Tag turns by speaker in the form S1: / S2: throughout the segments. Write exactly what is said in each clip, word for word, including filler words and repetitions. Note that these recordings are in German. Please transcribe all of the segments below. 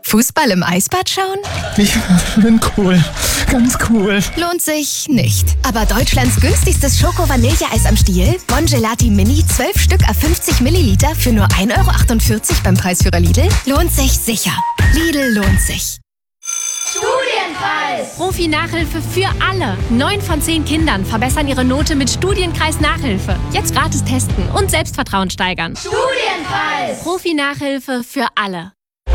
S1: Fußball im Eisbad schauen?
S2: Ich bin cool. Ganz cool.
S1: Lohnt sich nicht. Aber Deutschlands günstigstes Schoko-Vanilleeis am Stiel? Bongelati Mini, zwölf Stück à fünfzig Milliliter für nur ein Euro achtundvierzig beim Preisführer Lidl? Lohnt sich sicher. Lidl lohnt sich.
S3: Studienkreis! Profi-Nachhilfe für alle. Neun von zehn Kindern verbessern ihre Note mit Studienkreis-Nachhilfe. Jetzt gratis testen und Selbstvertrauen steigern. Studienkreis! Profi-Nachhilfe für alle.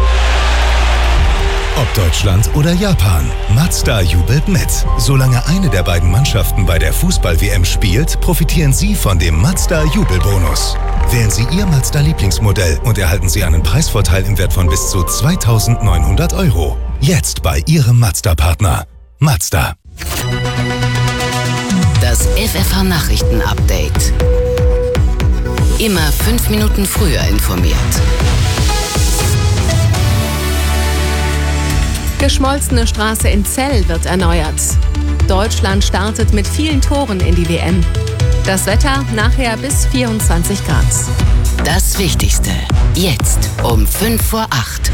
S4: Ob Deutschland oder Japan, Mazda jubelt mit. Solange eine der beiden Mannschaften bei der Fußball-W M spielt, profitieren Sie von dem Mazda Jubelbonus. Wählen Sie Ihr Mazda-Lieblingsmodell und erhalten Sie einen Preisvorteil im Wert von bis zu zweitausendneunhundert Euro. Jetzt bei Ihrem Mazda-Partner. Mazda.
S5: Das F F H-Nachrichten-Update. Immer fünf Minuten früher informiert.
S6: Geschmolzene Straße in Zell wird erneuert. Deutschland startet mit vielen Toren in die W M. Das Wetter nachher bis vierundzwanzig Grad.
S5: Das Wichtigste jetzt um fünf vor acht.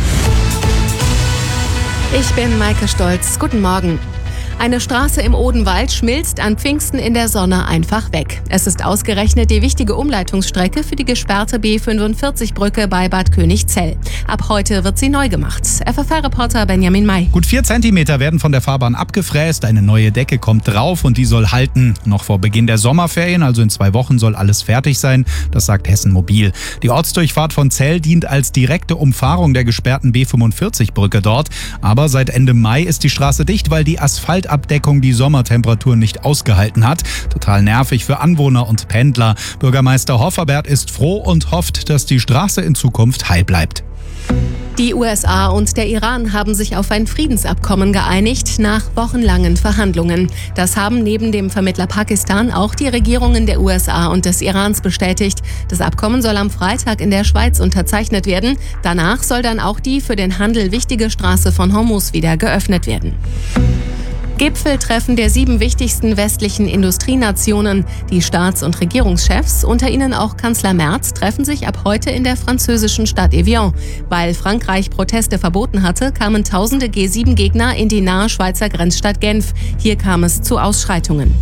S6: Ich bin Maike Stolz. Guten Morgen. Eine Straße im Odenwald schmilzt an Pfingsten in der Sonne einfach weg. Es ist ausgerechnet die wichtige Umleitungsstrecke für die gesperrte B fünfundvierzig-Brücke bei Bad Königzell. Ab heute wird sie neu gemacht. F F H-Reporter Benjamin May.
S7: Gut vier Zentimeter werden von der Fahrbahn abgefräst, eine neue Decke kommt drauf und die soll halten. Noch vor Beginn der Sommerferien, also in zwei Wochen, soll alles fertig sein. Das sagt Hessen Mobil. Die Ortsdurchfahrt von Zell dient als direkte Umfahrung der gesperrten B fünfundvierzig-Brücke dort. Aber seit Ende Mai ist die Straße dicht, weil die Asphalt Abdeckung die Sommertemperaturen nicht ausgehalten hat. Total nervig für Anwohner und Pendler. Bürgermeister Hofferbert ist froh und hofft, dass die Straße in Zukunft heil bleibt.
S6: Die U S A und der Iran haben sich auf ein Friedensabkommen geeinigt nach wochenlangen Verhandlungen. Das haben neben dem Vermittler Pakistan auch die Regierungen der U S A und des Irans bestätigt. Das Abkommen soll am Freitag in der Schweiz unterzeichnet werden. Danach soll dann auch die für den Handel wichtige Straße von Hormuz wieder geöffnet werden. Gipfeltreffen der sieben wichtigsten westlichen Industrienationen. Die Staats- und Regierungschefs, unter ihnen auch Kanzler Merz, treffen sich ab heute in der französischen Stadt Evian. Weil Frankreich Proteste verboten hatte, kamen tausende G sieben Gegner in die nahe Schweizer Grenzstadt Genf. Hier kam es zu Ausschreitungen.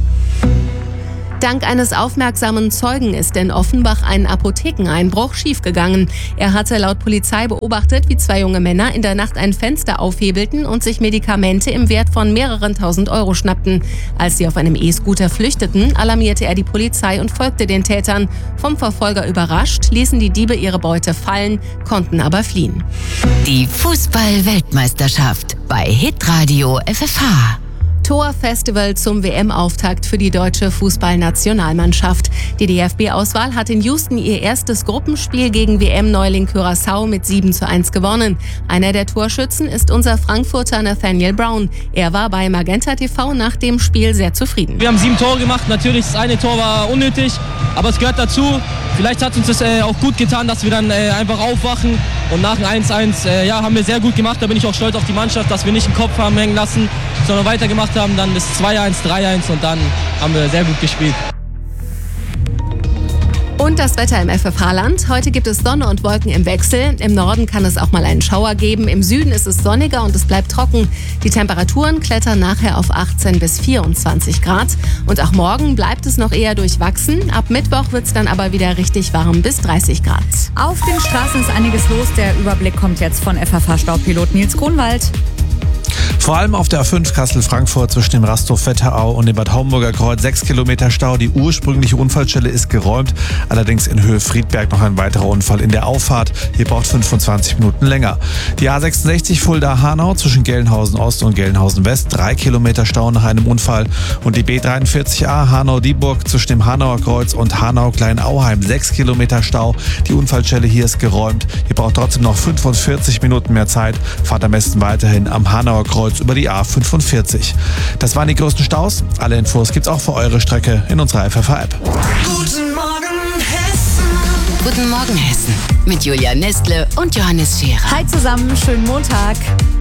S6: Dank eines aufmerksamen Zeugen ist in Offenbach ein Apothekeneinbruch schiefgegangen. Er hatte laut Polizei beobachtet, wie zwei junge Männer in der Nacht ein Fenster aufhebelten und sich Medikamente im Wert von mehreren tausend Euro schnappten. Als sie auf einem E-Scooter flüchteten, alarmierte er die Polizei und folgte den Tätern. Vom Verfolger überrascht, ließen die Diebe ihre Beute fallen, konnten aber fliehen.
S5: Die Fußball-Weltmeisterschaft bei Hitradio F F H.
S6: Torfestival zum W M-Auftakt für die deutsche Fußballnationalmannschaft. Die D F B-Auswahl hat in Houston ihr erstes Gruppenspiel gegen W M-Neuling Curaçao mit sieben zu eins gewonnen. Einer der Torschützen ist unser Frankfurter Nathaniel Brown. Er war bei Magenta T V nach dem Spiel sehr zufrieden.
S8: Wir haben sieben Tore gemacht. Natürlich, das eine Tor war unnötig, aber es gehört dazu. Vielleicht hat uns das äh, auch gut getan, dass wir dann äh, einfach aufwachen. Und nach dem eins eins äh, ja, haben wir sehr gut gemacht. Da bin ich auch stolz auf die Mannschaft, dass wir nicht den Kopf haben hängen lassen, sondern weitergemacht haben. Dann das zwei eins, drei eins und dann haben wir sehr gut gespielt.
S6: Und das Wetter im F F H-Land. Heute gibt es Sonne und Wolken im Wechsel. Im Norden kann es auch mal einen Schauer geben. Im Süden ist es sonniger und es bleibt trocken. Die Temperaturen klettern nachher auf achtzehn bis vierundzwanzig Grad. Und auch morgen bleibt es noch eher durchwachsen. Ab Mittwoch wird es dann aber wieder richtig warm bis dreißig Grad.
S9: Auf den Straßen ist einiges los. Der Überblick kommt jetzt von F F H-Staubpilot Nils Grunwald.
S10: Vor allem auf der A fünf Kassel-Frankfurt zwischen dem Rasthof Wetterau und dem Bad Homburger Kreuz sechs Kilometer Stau. Die ursprüngliche Unfallstelle ist geräumt, allerdings in Höhe Friedberg noch ein weiterer Unfall in der Auffahrt. Hier braucht fünfundzwanzig Minuten länger. Die A sechsundsechzig Fulda-Hanau zwischen Gelnhausen Ost und Gelnhausen West, drei Kilometer Stau nach einem Unfall. Und die B dreiundvierzig A Hanau-Dieburg zwischen dem Hanauer Kreuz und Hanau-Kleinauheim, sechs Kilometer Stau. Die Unfallstelle hier ist geräumt. Ihr braucht trotzdem noch fünfundvierzig Minuten mehr Zeit. Fahrt am besten weiterhin am Hanauer Kreuz über die A fünfundvierzig. Das waren die größten Staus. Alle Infos gibt's auch für eure Strecke in unserer F F H-App.
S5: Guten Morgen Hessen. Guten Morgen Hessen mit Julia Nestle und Johannes Scherer.
S9: Hi zusammen, schönen Montag.